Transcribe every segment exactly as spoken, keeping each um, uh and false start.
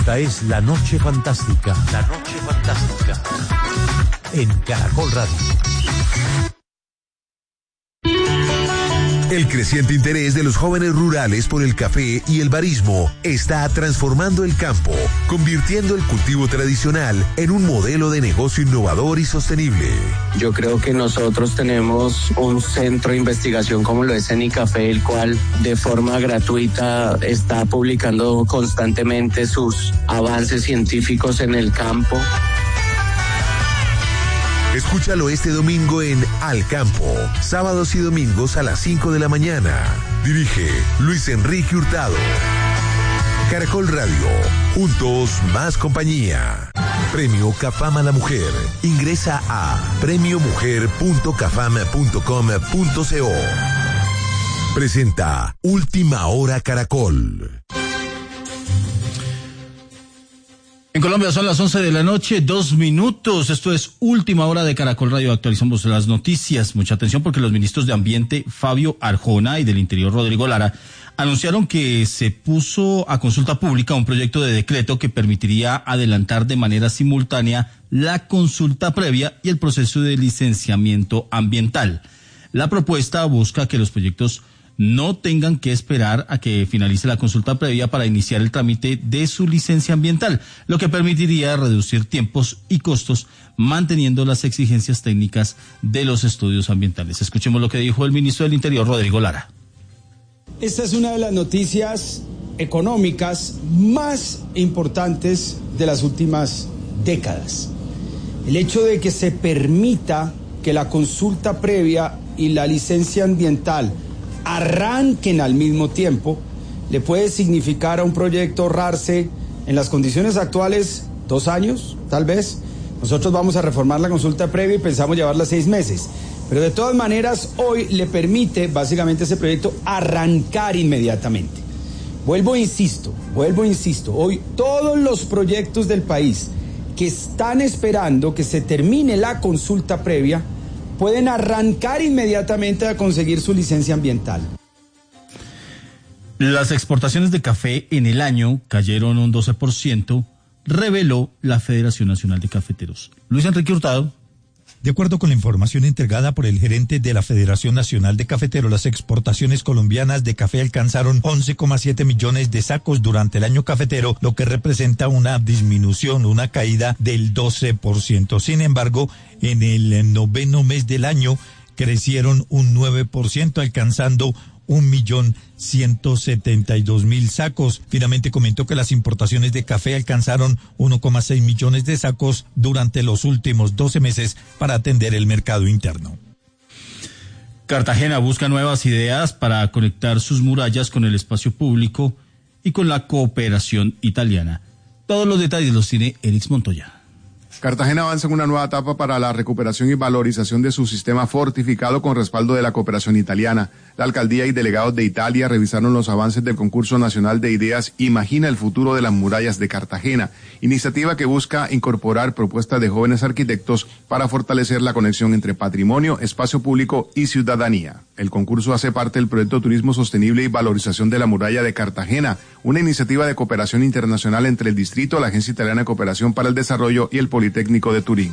Esta es La Noche Fantástica. La Noche Fantástica. En Caracol Radio. El creciente interés de los jóvenes rurales por el café y el barismo está transformando el campo, convirtiendo el cultivo tradicional en un modelo de negocio innovador y sostenible. Yo creo que nosotros tenemos un centro de investigación como lo es Cenicafé, el cual de forma gratuita está publicando constantemente sus avances científicos en el campo. Escúchalo este domingo en Al Campo, sábados y domingos a las cinco de la mañana. Dirige Luis Enrique Hurtado. Caracol Radio, juntos más compañía. Premio Cafam a la Mujer. Ingresa a premio mujer punto cafam punto com punto co. Presenta Última Hora Caracol. En Colombia son las once de la noche, dos minutos. Esto es Última Hora de Caracol Radio. Actualizamos las noticias. Mucha atención porque los ministros de Ambiente, Fabio Arjona, y del Interior, Rodrigo Lara, anunciaron que se puso a consulta pública un proyecto de decreto que permitiría adelantar de manera simultánea la consulta previa y el proceso de licenciamiento ambiental. La propuesta busca que los proyectos no tengan que esperar a que finalice la consulta previa para iniciar el trámite de su licencia ambiental, lo que permitiría reducir tiempos y costos, manteniendo las exigencias técnicas de los estudios ambientales. Escuchemos lo que dijo el ministro del Interior, Rodrigo Lara. Esta es una de las noticias económicas más importantes de las últimas décadas. El hecho de que se permita que la consulta previa y la licencia ambiental arranquen al mismo tiempo, le puede significar a un proyecto ahorrarse en las condiciones actuales dos años, tal vez. Nosotros vamos a reformar la consulta previa y pensamos llevarla seis meses. Pero de todas maneras, hoy le permite básicamente ese proyecto arrancar inmediatamente. Vuelvo e insisto, vuelvo e insisto, hoy todos los proyectos del país que están esperando que se termine la consulta previa pueden arrancar inmediatamente a conseguir su licencia ambiental. Las exportaciones de café en el año cayeron un doce por ciento, reveló la Federación Nacional de Cafeteros. Luis Enrique Hurtado. De acuerdo con la información entregada por el gerente de la Federación Nacional de Cafeteros, las exportaciones colombianas de café alcanzaron once coma siete millones de sacos durante el año cafetero, lo que representa una disminución, una caída del doce por ciento. Sin embargo, en el noveno mes del año crecieron un nueve por ciento, alcanzando un millón ciento setenta y dos mil sacos. Finalmente comentó que las importaciones de café alcanzaron uno coma seis millones de sacos durante los últimos doce meses para atender el mercado interno. Cartagena busca nuevas ideas para conectar sus murallas con el espacio público y con la cooperación italiana. Todos los detalles los tiene Erix Montoya. Cartagena avanza en una nueva etapa para la recuperación y valorización de su sistema fortificado con respaldo de la cooperación italiana. La alcaldía y delegados de Italia revisaron los avances del concurso nacional de ideas Imagina el futuro de las murallas de Cartagena, iniciativa que busca incorporar propuestas de jóvenes arquitectos para fortalecer la conexión entre patrimonio, espacio público y ciudadanía. El concurso hace parte del proyecto Turismo Sostenible y Valorización de la Muralla de Cartagena, una iniciativa de cooperación internacional entre el Distrito, la Agencia Italiana de Cooperación para el Desarrollo y el Politécnico de Turín.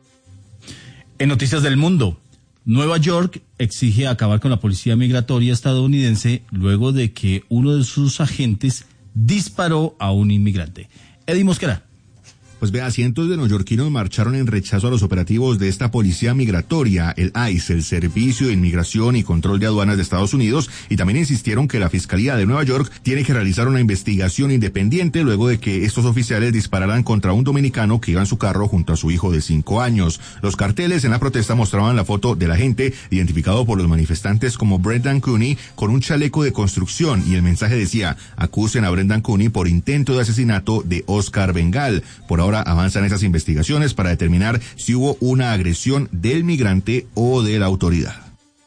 En Noticias del Mundo, Nueva York exige acabar con la policía migratoria estadounidense luego de que uno de sus agentes disparó a un inmigrante. Eddie Mosquera. Pues vea, cientos de neoyorquinos marcharon en rechazo a los operativos de esta policía migratoria, el I C E, el Servicio de Inmigración y Control de Aduanas de Estados Unidos, y también insistieron que la Fiscalía de Nueva York tiene que realizar una investigación independiente luego de que estos oficiales dispararan contra un dominicano que iba en su carro junto a su hijo de cinco años. Los carteles en la protesta mostraban la foto del agente, identificado por los manifestantes como Brendan Cooney, con un chaleco de construcción, y el mensaje decía: acusen a Brendan Cooney por intento de asesinato de Oscar Bengal. Por ahora avanzan esas investigaciones para determinar si hubo una agresión del migrante o de la autoridad.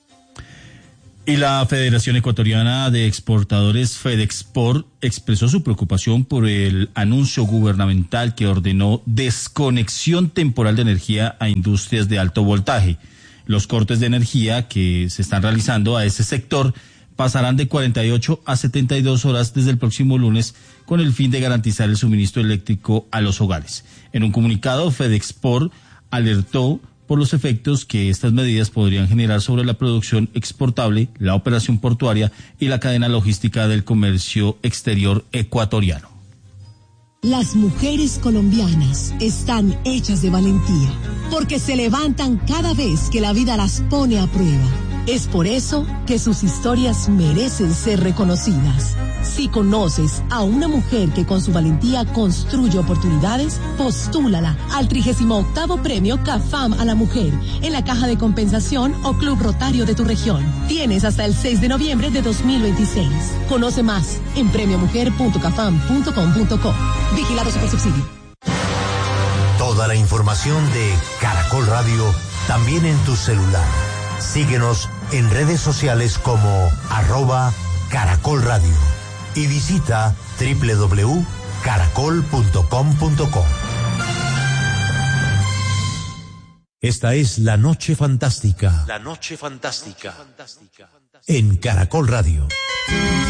Y la Federación Ecuatoriana de Exportadores FedExport expresó su preocupación por el anuncio gubernamental que ordenó desconexión temporal de energía a industrias de alto voltaje. Los cortes de energía que se están realizando a ese sector pasarán de cuarenta y ocho a setenta y dos horas desde el próximo lunes con el fin de garantizar el suministro eléctrico a los hogares. En un comunicado, FedExport alertó por los efectos que estas medidas podrían generar sobre la producción exportable, la operación portuaria y la cadena logística del comercio exterior ecuatoriano. Las mujeres colombianas están hechas de valentía, porque se levantan cada vez que la vida las pone a prueba. Es por eso que sus historias merecen ser reconocidas. Si conoces a una mujer que con su valentía construye oportunidades, postúlala al trigésimo octavo Premio CAFAM a la Mujer en la Caja de Compensación o Club Rotario de tu región. Tienes hasta el seis de noviembre de dos mil veintiséis. Conoce más en premio mujer punto cafam punto com punto co. Vigilado Supersubsidio. Toda la información de Caracol Radio también en tu celular. Síguenos en redes sociales como arroba Caracol Radio y visita doble u doble u doble u punto caracol punto com punto co. Esta es La Noche Fantástica. La Noche Fantástica. En Caracol Radio.